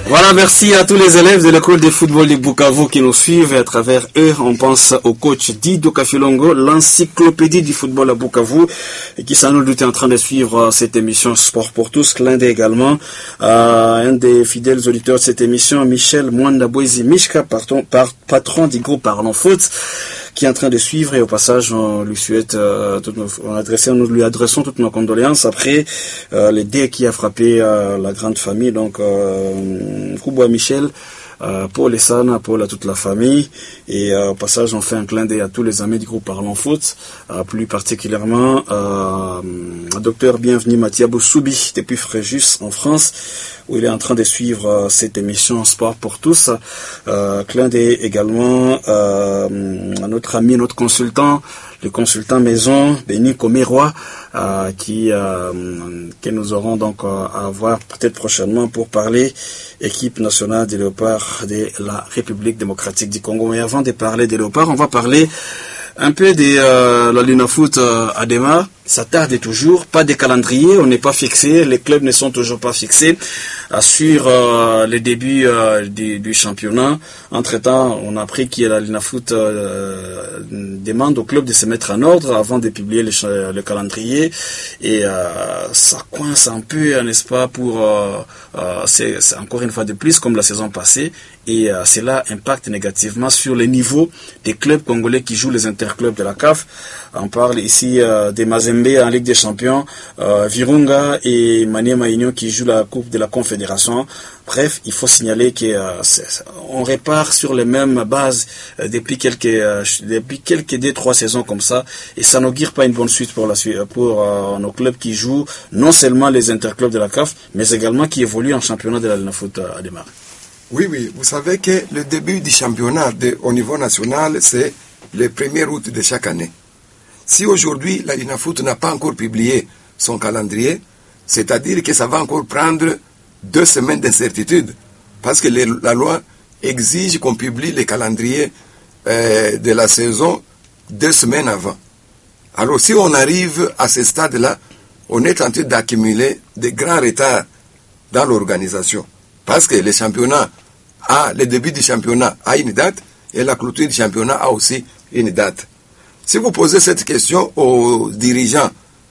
Voilà, merci à tous les élèves de l'école de football de Bukavu qui nous suivent. À travers eux, on pense au coach Dido Kafilongo, l'encyclopédie du football à Bukavu, et qui sans nul doute est en train de suivre cette émission Sport pour tous. L'un des également, un des fidèles auditeurs de cette émission, Michel Mwanda-Boizi Mishka, patron du groupe Parlons Foot, qui est en train de suivre, et au passage, on lui souhaite, nous lui adressons toutes nos condoléances après les dés qui a frappé la grande famille, donc Kouboua Michel, Paul et Sana, Paul à toute la famille, et au passage on fait un clin d'œil à tous les amis du groupe Parlons Foot, plus particulièrement Docteur Bienvenu Mathia Boussoubi depuis Fréjus en France, où il est en train de suivre cette émission Sport pour tous. Clin d'œil également à notre ami, notre consultant, le consultant maison, Béni Komeroy, que nous aurons donc à voir peut-être prochainement pour parler équipe nationale des léopards de la République démocratique du Congo. Mais avant de parler des léopards, on va parler un peu de la Linafoot Adema. Ça tarde toujours, pas de calendrier, on n'est pas fixé, les clubs ne sont toujours pas fixés sur le début du championnat. Entre-temps, on a appris que la Linafoot demande au club de se mettre en ordre avant de publier le calendrier, et ça coince un peu, n'est-ce pas, pour c'est encore une fois de plus comme la saison passée, et cela impacte négativement sur le niveau des clubs congolais qui jouent les interclubs de la CAF. On parle ici des Mazembe en Ligue des Champions, Virunga et Maniema Union qui jouent la Coupe de la Confédération. Bref, il faut signaler qu'on repart sur les mêmes bases depuis quelques 2-3 saisons comme ça, et ça n'augure pas une bonne suite pour nos clubs qui jouent non seulement les interclubs de la CAF, mais également qui évoluent en championnat de la Linafoot à démarrer. Oui, vous savez que le début du championnat au niveau national, c'est le 1er août de chaque année. Si aujourd'hui la Linafoot n'a pas encore publié son calendrier, c'est-à-dire que ça va encore prendre 2 semaines d'incertitude, parce que la loi exige qu'on publie les calendriers de la saison 2 semaines avant. Alors si on arrive à ce stade-là, on est en train d'accumuler des grands retards dans l'organisation, parce que le début du championnat a une date, et la clôture du championnat a aussi une date. Si vous posez cette question aux dirigeants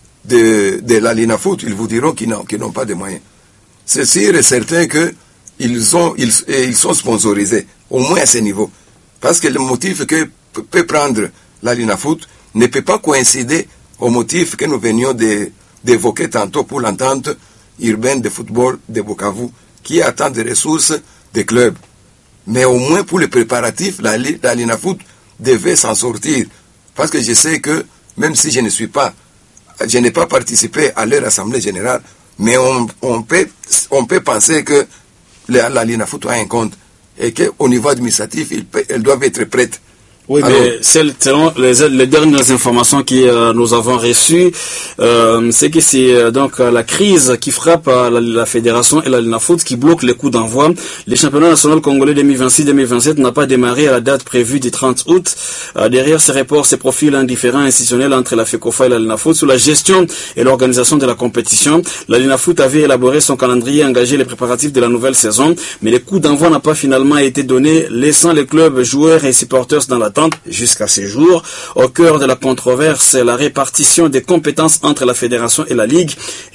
de la Linafoot, ils vous diront qu'ils n'ont pas de moyens. C'est sûr et certain qu'ils sont sponsorisés, au moins à ce niveau. Parce que le motif que peut prendre la Linafoot ne peut pas coïncider au motif que nous venions d'évoquer tantôt pour l'entente urbaine de football de Bukavu, qui attend des ressources des clubs. Mais au moins pour les préparatifs, la Linafoot devait s'en sortir. Parce que je sais que, même si je n'ai pas participé à leur assemblée générale, mais on peut penser que la Linafoot a un compte, et qu'au niveau administratif, elles doivent être prêtes. Oui, alors, mais selon les dernières informations que nous avons reçues, c'est que c'est donc la crise qui frappe la fédération et la Linafoot qui bloque les coups d'envoi. Le championnat national congolais 2026-2027 n'a pas démarré à la date prévue du 30 août. Derrière ces reports, se profile un différend institutionnel entre la FECOFA et la Linafoot sur la gestion et l'organisation de la compétition. La Linafoot avait élaboré son calendrier et engagé les préparatifs de la nouvelle saison, mais les coups d'envoi n'ont pas finalement été donnés, laissant les clubs, joueurs et supporters dans l'attente jusqu'à ces jours. Au cœur de la controverse, la répartition des compétences entre la fédération et la ligue.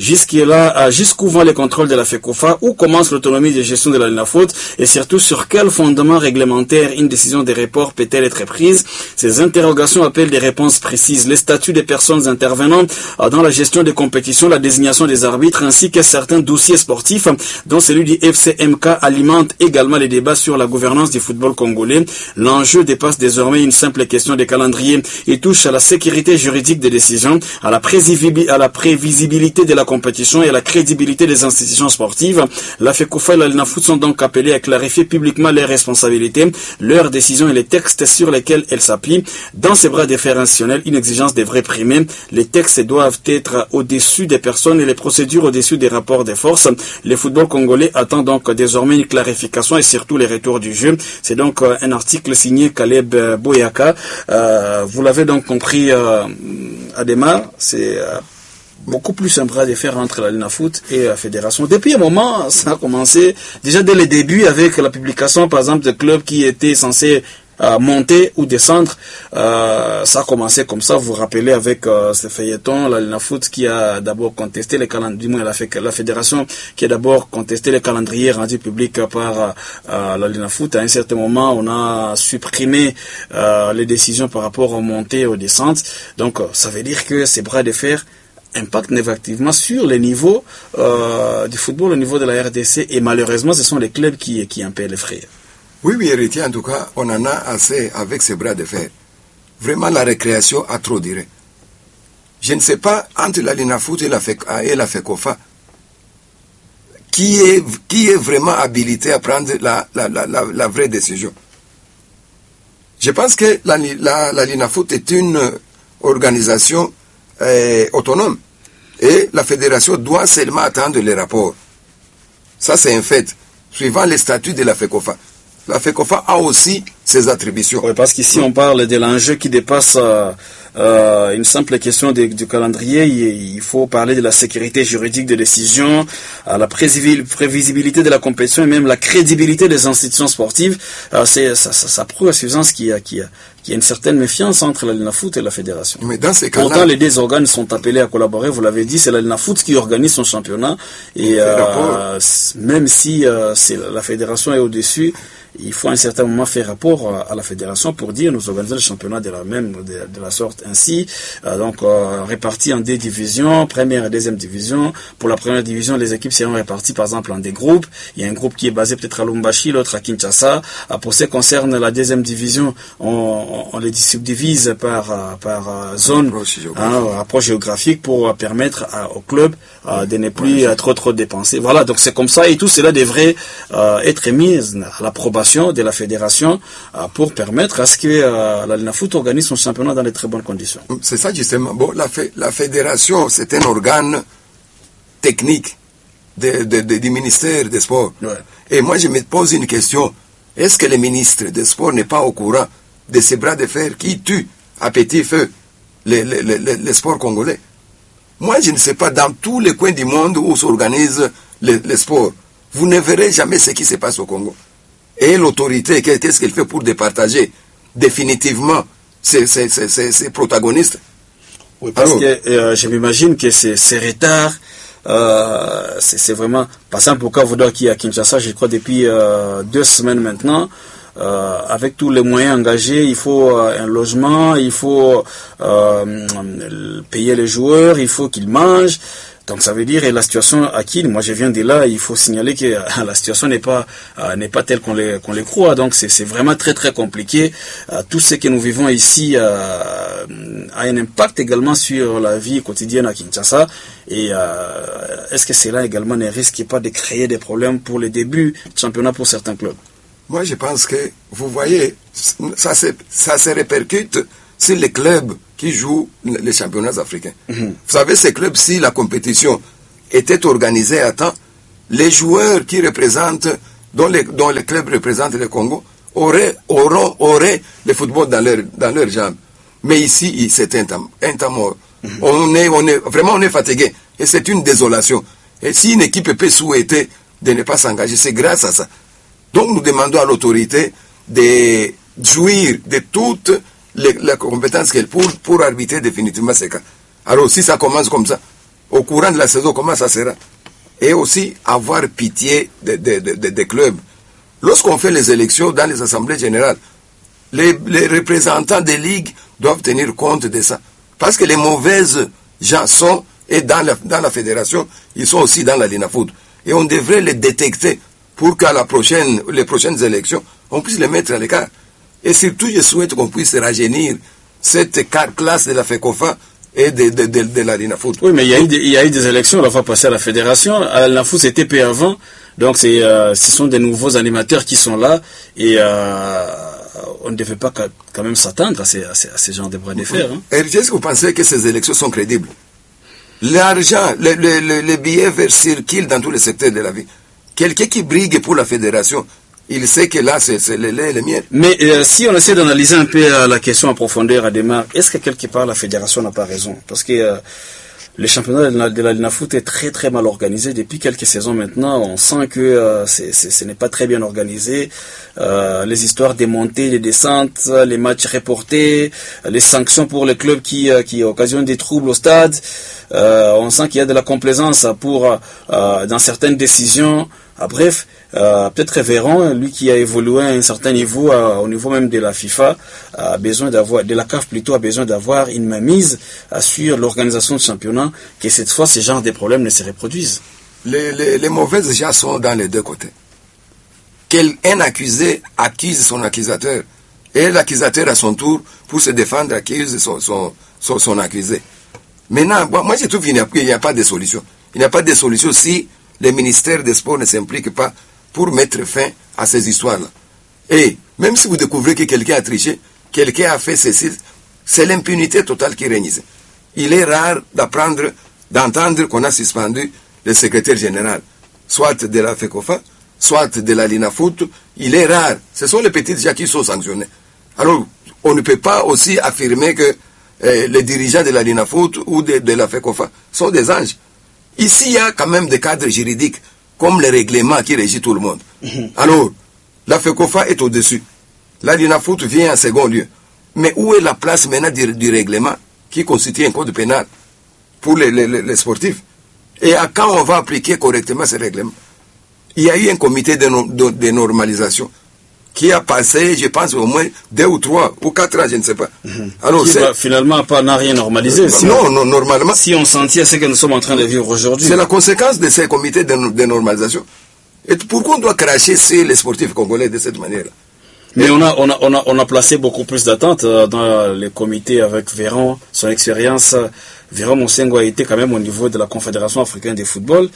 Jusqu'où vont les contrôles de la FECOFA, où commence l'autonomie de gestion de la Linafoot, et surtout sur quel fondement réglementaire une décision de report peut-elle être prise. Ces interrogations appellent des réponses précises. Les statuts des personnes intervenant dans la gestion des compétitions, la désignation des arbitres, ainsi que certains dossiers sportifs, dont celui du FCMK, alimentent également les débats sur la gouvernance du football congolais. L'enjeu dépasse désormais une simple question de calendrier. Il touche à la sécurité juridique des décisions, à la prévisibilité de la compétition et à la crédibilité des institutions sportives. La FECOFA et la Linafoot sont donc appelées à clarifier publiquement leurs responsabilités, leurs décisions et les textes sur lesquels elles s'appuient. Dans ces bras de fer institutionnels, une exigence devrait primer. Les textes doivent être au-dessus des personnes et les procédures au-dessus des rapports de force. Le football congolais attend donc désormais une clarification et surtout les retours du jeu. C'est donc un article signé Caleb Boyaka. Vous l'avez donc compris, Adema, c'est beaucoup plus un bras de fer entre la Linafoot et la fédération. Depuis un moment, ça a commencé déjà dès le début avec la publication, par exemple, de clubs qui étaient censés monter ou descendre. Ça a commencé comme ça. Vous vous rappelez avec ce feuilleton, la Linafoot qui a d'abord contesté les calendriers, du moins la fédération qui a d'abord contesté les calendriers rendus publics par la Linafoot. À un certain moment, on a supprimé les décisions par rapport aux montées et aux descentes. Donc, ça veut dire que ces bras de fer impactent négativement sur les niveaux du football au niveau de la RDC, et malheureusement, ce sont les clubs qui en paient les frais. Oui, héritier, en tout cas, on en a assez avec ces bras de fer. Vraiment, la récréation a trop duré. Je ne sais pas, entre la Linafoot et la FECOFA, qui est vraiment habilité à prendre la vraie décision. Je pense que la Linafoot est une organisation autonome. Et la fédération doit seulement attendre les rapports. Ça, c'est un fait, suivant les statuts de la FECOFA. La FECOFA a aussi ses attributions. Oui, parce qu'ici, on parle de l'enjeu qui dépasse une simple question du calendrier. Il faut parler de la sécurité juridique des décisions, la prévisibilité de la compétition et même la crédibilité des institutions sportives. Ça prouve à suffisance qu'il y a une certaine méfiance entre la Linafoot et la fédération. Mais dans ces cas-là, pourtant, les deux organes sont appelés à collaborer. Vous l'avez dit, c'est la Linafoot qui organise son championnat. Et même si la fédération est au-dessus, il faut à un certain moment faire rapport à la fédération pour dire nous organisons le championnat de la sorte ainsi. Donc répartis en deux divisions, première et deuxième division. Pour la première division, les équipes seront réparties par exemple en des groupes. Il y a un groupe qui est basé peut-être à Lubumbashi, l'autre à Kinshasa. Pour ce qui concerne la deuxième division, on les subdivise par zone, approche géographique pour permettre au club de ne plus trop dépenser. Voilà, donc c'est comme ça et tout cela devrait être mis à l'approbation de la fédération pour permettre à ce que la Linafoot organise son championnat dans de très bonnes conditions. C'est ça justement. Bon, la fédération, c'est un organe technique du ministère des Sports. Ouais. Et moi, je me pose une question. Est-ce que le ministre des Sports n'est pas au courant de ces bras de fer qui tuent à petit feu les sports congolais? Moi, je ne sais pas, dans tous les coins du monde où s'organisent les sports, vous ne verrez jamais ce qui se passe au Congo. Et l'autorité, qu'est-ce qu'elle fait pour départager définitivement ces protagonistes? Oui, parce que je m'imagine que ces retards, c'est vraiment... Par exemple, au cas où qui est à Kinshasa, je crois depuis 2 semaines maintenant, avec tous les moyens engagés, il faut un logement, il faut payer les joueurs, il faut qu'ils mangent. Donc ça veut dire, et la situation à Kin, moi je viens de là, il faut signaler que la situation n'est pas telle qu'on les croit. Donc c'est vraiment très très compliqué. Tout ce que nous vivons ici a un impact également sur la vie quotidienne à Kinshasa. Et est-ce que cela également ne risque pas de créer des problèmes pour le début du championnat pour certains clubs? Moi je pense que, vous voyez, ça se répercute sur les clubs qui jouent les championnats africains. Vous savez, ces clubs, si la compétition était organisée à temps, les joueurs qui représentent, dont les clubs représentent le Congo, auraient le football dans leurs jambes. Mais ici, c'est un temps mort. On est fatigué. Et c'est une désolation. Et si une équipe peut souhaiter de ne pas s'engager, c'est grâce à ça. Donc nous demandons à l'autorité de jouir de toutes la compétence qu'elle pour arbitrer définitivement ces cas. Alors si ça commence comme ça, au courant de la saison, comment ça sera? Et aussi avoir pitié des clubs. Lorsqu'on fait les élections dans les assemblées générales, les représentants des ligues doivent tenir compte de ça. Parce que les mauvaises gens sont, et dans la fédération, ils sont aussi dans la Linafoot. Et on devrait les détecter pour qu'à les prochaines élections, on puisse les mettre à l'écart. Et surtout, je souhaite qu'on puisse rajeunir cette classe de la FECOFA et de la Linafoot. Oui, mais il y a eu des élections, on va passer à la fédération. À la Linafoot, c'était peu avant. Donc, ce sont des nouveaux animateurs qui sont là. Et on ne devait pas quand même s'attendre à ces genres de bras de fer. Hein. Et est-ce que vous pensez que ces élections sont crédibles? L'argent, les billets verts circulent dans tous les secteurs de la vie. Quelqu'un qui brigue pour la fédération, il sait que là, c'est le mien. Mais si on essaie d'analyser un peu la question en profondeur à démarre, est-ce que quelque part la fédération n'a pas raison? Parce que Le championnat de la Linafoot est très très mal organisé depuis quelques saisons maintenant. On sent que ce n'est pas très bien organisé. Les histoires des montées, des descentes, les matchs reportés, les sanctions pour les clubs qui occasionnent des troubles au stade. On sent qu'il y a de la complaisance dans certaines décisions. Bref, peut-être Véron, lui qui a évolué à un certain niveau, au niveau même de la FIFA, de la CAF plutôt, a besoin d'avoir une mainmise sur l'organisation du championnat, que cette fois, ce genre de problèmes ne se reproduisent. Les mauvaises gens sont dans les deux côtés. Un accusé accuse son accusateur, et l'accusateur à son tour, pour se défendre, accuse son accusé. Maintenant, moi je trouve qu'il n'y a pas de solution. Il n'y a pas de solution si le ministère des Sports ne s'implique pas pour mettre fin à ces histoires-là. Et même si vous découvrez que quelqu'un a triché, quelqu'un a fait ceci, c'est l'impunité totale qui règne ici. Il est rare d'entendre qu'on a suspendu le secrétaire général, soit de la FECOFA, soit de la Linafoot. Il est rare. Ce sont les petits gens qui sont sanctionnés. Alors, on ne peut pas aussi affirmer que les dirigeants de la Linafoot ou de la FECOFA sont des anges. Ici, il y a quand même des cadres juridiques, comme les règlements qui régissent tout le monde. Alors, la FECOFA est au-dessus. La Linafoot vient en second lieu. Mais où est la place maintenant du règlement qui constitue un code pénal pour les sportifs? Et à quand on va appliquer correctement ces règlements? Il y a eu un comité de normalisation qui a passé, je pense, au moins 2 ou 3 ou 4 ans, je ne sais pas. Alors, finalement, n'a rien normalisé. Non, normalement. Si on s'en tient à ce que nous sommes en train de vivre aujourd'hui. C'est la conséquence de ces comités de normalisation. Et pourquoi on doit cracher sur les sportifs congolais de cette manière-là? Mais on a placé beaucoup plus d'attentes dans les comités avec Véron, son expérience. Véron Monsengo a été quand même au niveau de la Confédération africaine de football.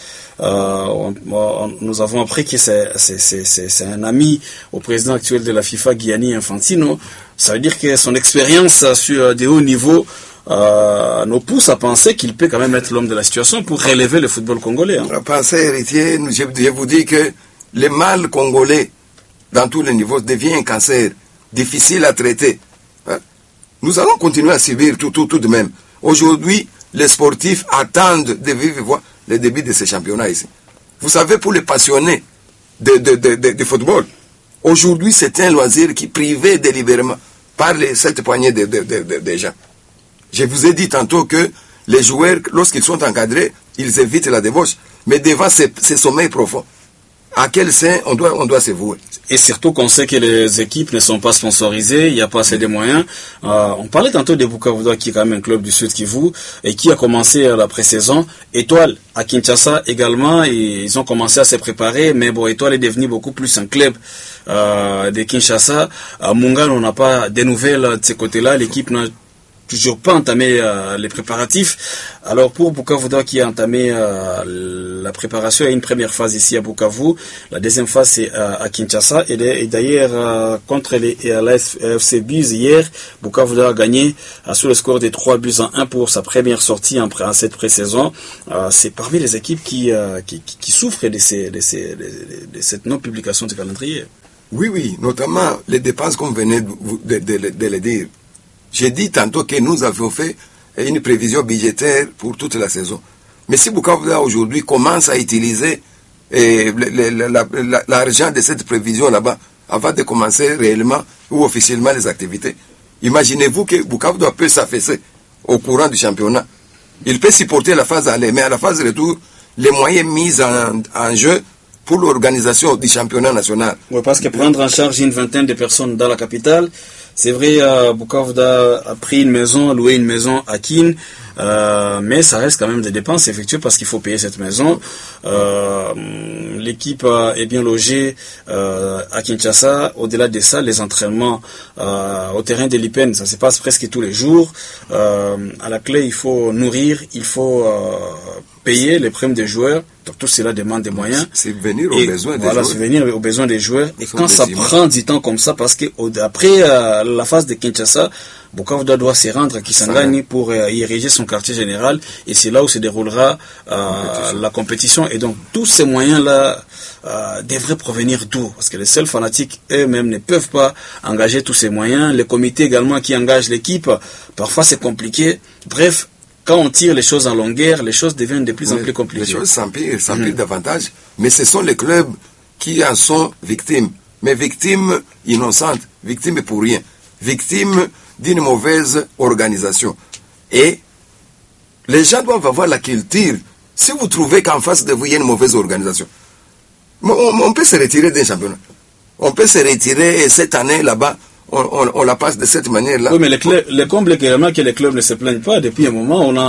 Nous avons appris que c'est un ami au président actuel de la FIFA, Gianni Infantino. Ça veut dire que son expérience sur des hauts niveaux nous pousse à penser qu'il peut quand même être l'homme de la situation pour relever le football congolais. Pensez, héritier, je vous dis que le mal congolais dans tous les niveaux devient un cancer difficile à traiter. Nous allons continuer à subir tout de même. Aujourd'hui, les sportifs attendent de vivre voir le début de ces championnats ici. Vous savez, pour les passionnés de football, aujourd'hui c'est un loisir qui est privé délibérément par cette poignée de gens. Je vous ai dit tantôt que les joueurs, lorsqu'ils sont encadrés, ils évitent la débauche. Mais devant ces sommeils profonds, à quel sein on doit se vouer? Et surtout qu'on sait que les équipes ne sont pas sponsorisées, il n'y a pas assez de moyens. On parlait tantôt de Bukavu qui est quand même un club du Sud Kivu et qui a commencé la pré-saison. Étoile à Kinshasa également, ils ont commencé à se préparer, mais bon, Étoile est devenu beaucoup plus un club de Kinshasa. À Mungan, on n'a pas de nouvelles de ce côté-là, l'équipe n'a toujours pas entamé les préparatifs. Alors pour Bukavu qui a entamé la préparation, il y a une première phase ici à Bukavu, la deuxième phase c'est à Kinshasa, et d'ailleurs contre les FC Buz hier, Bukavu a gagné sur le score de 3-1 pour sa première sortie en cette pré-saison. C'est parmi les équipes qui souffrent de cette non-publication du calendrier. Oui, notamment les dépenses qu'on venait de le dire. J'ai dit tantôt que nous avions fait une prévision budgétaire pour toute la saison. Mais si Bukavu aujourd'hui commence à utiliser l'argent de cette prévision là-bas avant de commencer réellement ou officiellement les activités, imaginez-vous que Bukavu peut s'affaisser au courant du championnat. Il peut supporter la phase aller, mais à la phase retour, les moyens mis en jeu pour l'organisation du championnat national. Oui, parce que prendre en charge une vingtaine de personnes dans la capitale, c'est vrai, Bukavu a pris une maison, loué une maison à Kin, mais ça reste quand même des dépenses effectuées parce qu'il faut payer cette maison. L'équipe est bien logée à Kinshasa. Au-delà de ça, les entraînements au terrain de l'IPEN, ça se passe presque tous les jours. À la clé, il faut nourrir, il faut payer les primes des joueurs. Donc tout cela demande des moyens. Subvenir aux besoins des joueurs. Voilà, subvenir aux besoins des joueurs. Et quand ça prend du temps comme ça, parce que après la phase de Kinshasa, Bukavu doit se rendre à Kisangani pour y ériger son quartier général, et c'est là où se déroulera la compétition. Et donc tous ces moyens-là devraient provenir d'où? Parce que les seuls fanatiques eux-mêmes ne peuvent pas engager tous ces moyens. Les comités également qui engagent l'équipe, parfois c'est compliqué. Bref, quand on tire les choses en longueur, les choses deviennent de plus en plus compliquées. Les choses s'empirent davantage, mais ce sont les clubs qui en sont victimes. Mais victimes innocentes, victimes pour rien, victimes d'une mauvaise organisation. Et les gens doivent avoir la culture. Si vous trouvez qu'en face de vous, il y a une mauvaise organisation, on peut se retirer d'un championnat. On peut se retirer et cette année là-bas, on la passe de cette manière-là. Oui, mais le comble également que les clubs ne se plaignent pas. Depuis un moment, on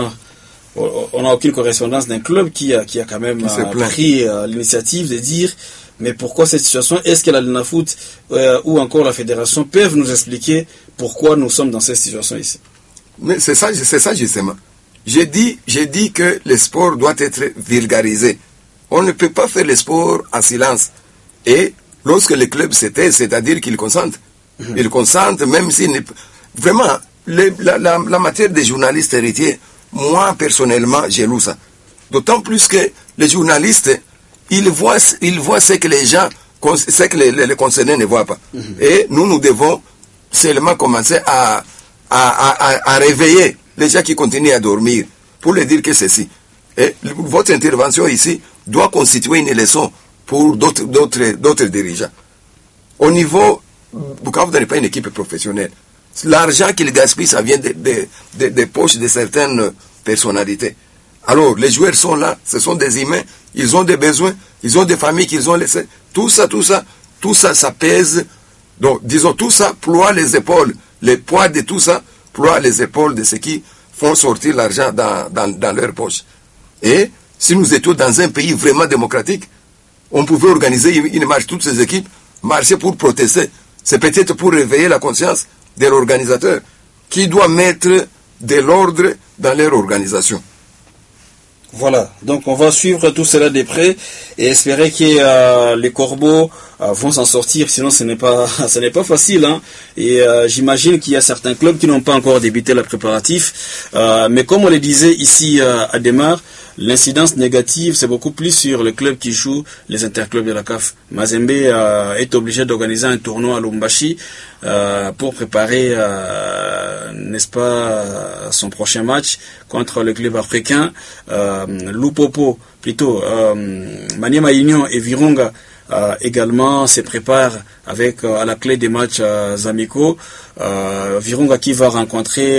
a aucune correspondance d'un club qui a quand même pris l'initiative de dire mais pourquoi cette situation? Est-ce que la Linafoot ou encore la fédération peuvent nous expliquer pourquoi nous sommes dans cette situation ici? Mais c'est ça justement. J'ai dit que le sport doit être vulgarisé. On ne peut pas faire le sport en silence. Et lorsque les clubs c'est-à-dire qu'ils consentent. Ils consentent, même si... Vraiment, la matière des journalistes héritiers, moi, personnellement, j'ai lu ça. D'autant plus que les journalistes, ils voient ce que les gens, ce que les concernés ne voient pas. Et nous devons seulement commencer à réveiller les gens qui continuent à dormir pour leur dire que c'est si. Et votre intervention ici doit constituer une leçon pour d'autres dirigeants. Au niveau, Bukavu n'est pas une équipe professionnelle. L'argent qu'ils gaspillent, ça vient des poches de certaines personnalités. Alors, les joueurs sont là, ce sont des humains, ils ont des besoins, ils ont des familles qu'ils ont laissées. Tout ça, ça pèse. Donc, disons, tout ça ploie les épaules. Le poids de tout ça ploie les épaules de ceux qui font sortir l'argent dans leur poche. Et si nous étions dans un pays vraiment démocratique, on pouvait organiser une marche, toutes ces équipes, marcher pour protester. C'est peut-être pour réveiller la conscience de l'organisateur qui doit mettre de l'ordre dans leur organisation. Voilà, donc on va suivre tout cela de près et espérer que les Corbeaux vont s'en sortir, sinon ce n'est pas facile. Hein. Et j'imagine qu'il y a certains clubs qui n'ont pas encore débuté le préparatif. Mais comme on le disait ici à Demar, l'incidence négative, c'est beaucoup plus sur le club qui joue les interclubs de la CAF. Mazembe est obligé d'organiser un tournoi à Lubumbashi pour préparer, n'est-ce pas, son prochain match contre le club africain. Lupopo, plutôt, Maniema Union et Virunga également se préparent avec à la clé des matchs amicaux. Virunga qui va rencontrer,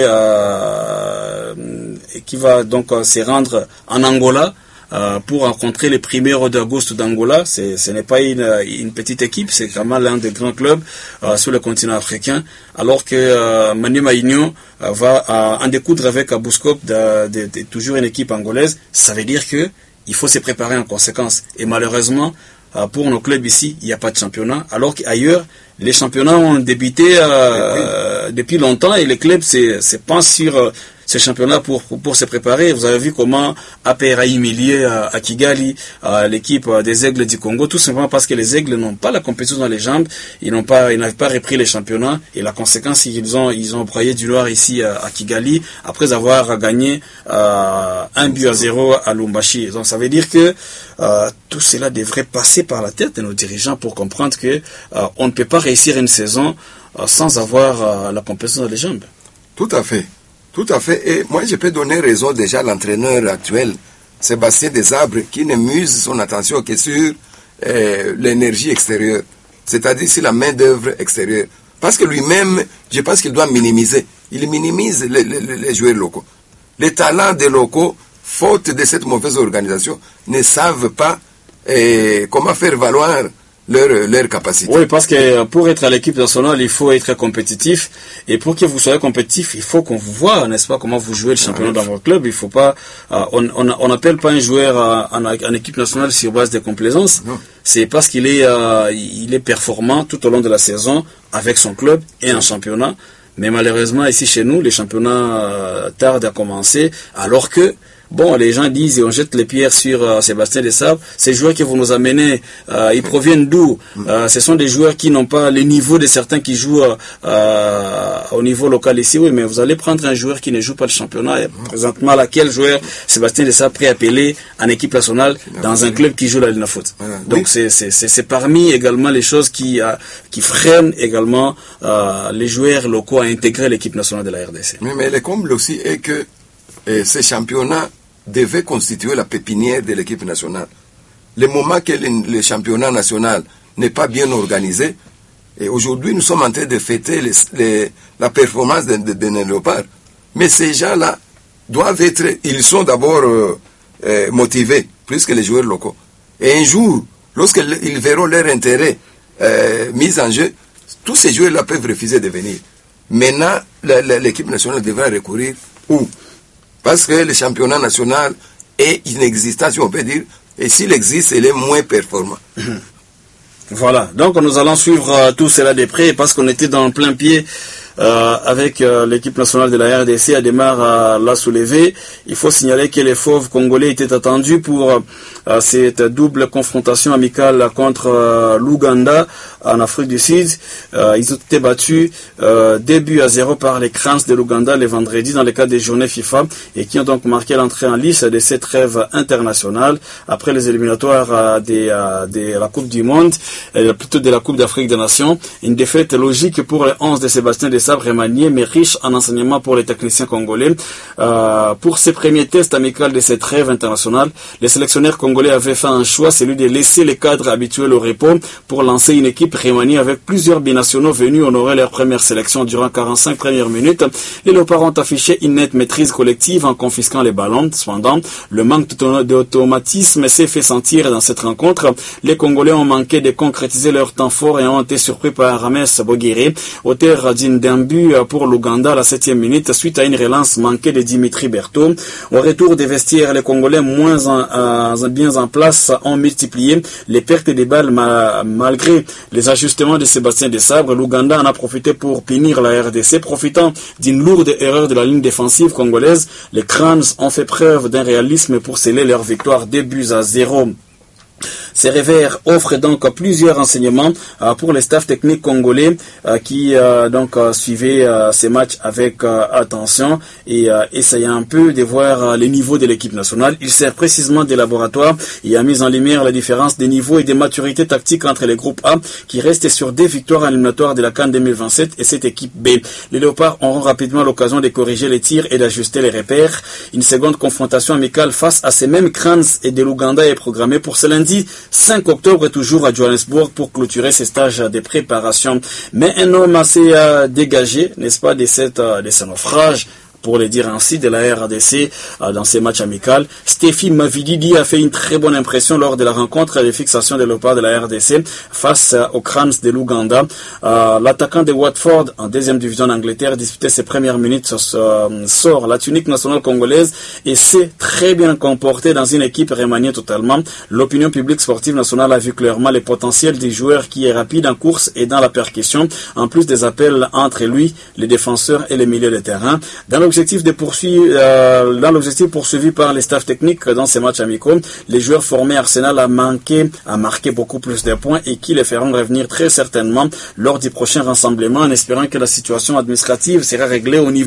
qui va donc se rendre en Angola pour rencontrer les Primeros d'Auguste d'Angola. Ce n'est pas une petite équipe, c'est vraiment l'un des grands clubs sur le continent africain, alors que Maniema Union va en découdre avec Abuscop, toujours une équipe angolaise. Ça veut dire que il faut se préparer en conséquence. Et malheureusement, pour nos clubs ici, il n'y a pas de championnat, alors qu'ailleurs, les championnats ont débuté depuis longtemps et les clubs se pensent sur ces championnats pour se préparer. Vous avez vu comment APR a humilié à Kigali l'équipe des Aigles du Congo, tout simplement parce que les Aigles n'ont pas la compétition dans les jambes, ils n'avaient pas repris les championnats et la conséquence, ils ont broyé du noir ici à Kigali après avoir gagné 1-0 à Lubumbashi. Donc ça veut dire que tout cela devrait passer par la tête de nos dirigeants pour comprendre que on ne peut pas réussir une saison sans avoir la compétition dans les jambes. Tout à fait. Tout à fait. Et moi, je peux donner raison déjà à l'entraîneur actuel, Sébastien Desabre, qui ne muse son attention que sur l'énergie extérieure, c'est-à-dire sur la main-d'œuvre extérieure. Parce que lui-même, je pense qu'il doit minimiser. Il minimise les joueurs locaux. Les talents des locaux, faute de cette mauvaise organisation, ne savent pas comment faire valoir leur capacité. Oui, parce que pour être à l'équipe nationale, il faut être compétitif. Et pour que vous soyez compétitif, il faut qu'on vous voit, n'est-ce pas, comment vous jouez le championnat dans votre club. Il faut pas, on n'appelle pas un joueur en équipe nationale sur base de complaisance. C'est parce qu'il est performant tout au long de la saison avec son club et en championnat. Mais malheureusement, ici chez nous, les championnats tardent à commencer, alors que bon, les gens disent et on jette les pierres sur Sébastien Desabre. Ces joueurs que vous nous amenez, ils proviennent d'où? Ce sont des joueurs qui n'ont pas le niveau de certains qui jouent au niveau local ici. Oui, mais vous allez prendre un joueur qui ne joue pas le championnat. Et présentement, laquelle joueur Sébastien Desabre préappelé en équipe nationale dans un club qui joue la Linafoot. Donc c'est parmi également les choses qui freinent également les joueurs locaux à intégrer l'équipe nationale de la RDC. Mais le comble aussi est que ces championnats devaient constituer la pépinière de l'équipe nationale. Le moment que le championnat national n'est pas bien organisé, et aujourd'hui nous sommes en train de fêter la performance de Léopard. Mais ces gens-là doivent être, ils sont d'abord motivés, plus que les joueurs locaux. Et un jour, lorsqu'ils verront leur intérêt mis en jeu, tous ces joueurs-là peuvent refuser de venir. Maintenant, l'équipe nationale devra recourir où? Parce que le championnat national est inexistant, si on peut dire, et s'il existe, il est moins performant. Voilà, donc nous allons suivre tout cela de près parce qu'on était dans le plein pied avec l'équipe nationale de la RDC à démarre la soulever. Il faut signaler que les fauves congolais étaient attendus pour cette double confrontation amicale contre l'Ouganda en Afrique du Sud. Ils ont été battus 2-0 par les Crans de l'Ouganda le vendredi dans le cadre des journées FIFA et qui ont donc marqué l'entrée en lice de cette trêve internationale après les éliminatoires de la Coupe du Monde, plutôt de la Coupe d'Afrique des Nations. Une défaite logique pour les 11 de Sébastien Desabre remanié, mais riche en enseignements pour les techniciens congolais. Pour ces premiers tests amicaux de cette trêve internationale, les sélectionneurs congolais avaient fait un choix, celui de laisser les cadres habituels au repos pour lancer une équipe remaniée avec plusieurs binationaux venus honorer leur première sélection durant 45 premières minutes. Les Léopards ont affiché une nette maîtrise collective en confisquant les ballons. Cependant, le manque d'automatisme s'est fait sentir dans cette rencontre. Les Congolais ont manqué de concrétiser leur temps fort et ont été surpris par Rames Boguéré, auteur d'un but pour l'Ouganda à la 7e minute suite à une relance manquée de Dimitri Berthaud. Au retour des vestiaires, les Congolais bien en place ont multiplié les pertes de balles malgré les ajustements de Sébastien Desabre. L'Ouganda en a profité pour punir la RDC, profitant d'une lourde erreur de la ligne défensive congolaise. Les Crans ont fait preuve d'un réalisme pour sceller leur victoire 2-0. Ces revers offrent donc plusieurs renseignements pour les staffs techniques congolais qui suivaient ces matchs avec attention et essayant un peu de voir les niveaux de l'équipe nationale. Il sert précisément des laboratoires et a mis en lumière la différence des niveaux et des maturités tactiques entre les groupes A qui restent sur 2 victoires éliminatoires de la CAN 2027 et cette équipe B. Les Léopards auront rapidement l'occasion de corriger les tirs et d'ajuster les repères. Une seconde confrontation amicale face à ces mêmes Crans et de l'Ouganda est programmée pour ce lundi 5 octobre, toujours à Johannesburg, pour clôturer ces stages de préparation. Mais un homme assez dégagé, n'est-ce pas, de ce naufrage, pour le dire ainsi, de la RDC dans ces matchs amicaux. Stéphie Mavididi a fait une très bonne impression lors de la rencontre de fixation des Léopards de la RDC face aux Crans de l'Ouganda. L'attaquant de Watford, en 2e division d'Angleterre, disputait ses premières minutes, sort la tunique nationale congolaise et s'est très bien comporté dans une équipe remaniée totalement. L'opinion publique sportive nationale a vu clairement le potentiel du joueur qui est rapide en course et dans la percussion, en plus des appels entre lui, les défenseurs et les milieux de terrain. Dans l'objectif poursuivi par les staffs techniques dans ces matchs amicaux, les joueurs formés Arsenal a marqué beaucoup plus de points et qui les feront revenir très certainement lors du prochain rassemblement en espérant que la situation administrative sera réglée au niveau